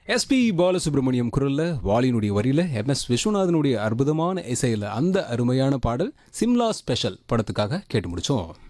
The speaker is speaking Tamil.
எஸ்பி பாலசுப்ரமணியம் குரல்ல, வாலினுடைய வரியில, MS விஸ்வநாதனுடைய அற்புதமான இசையில அந்த அருமையான பாடல் சிம்லா ஸ்பெஷல் படத்துக்காக கேட்டு முடிச்சோம்.